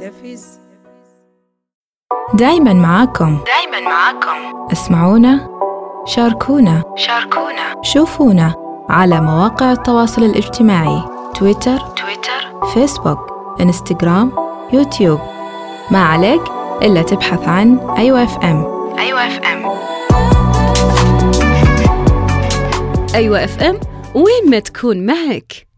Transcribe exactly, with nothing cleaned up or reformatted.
يفز. دايماً معاكم دايماً معاكم. اسمعونا، شاركونا شاركونا، شوفونا على مواقع التواصل الاجتماعي تويتر تويتر، فيسبوك إنستغرام يوتيوب. ما عليك إلا تبحث عن أيوة اف ام. أيوة اف ام. أيوة اف ام، وين ما تكون معك.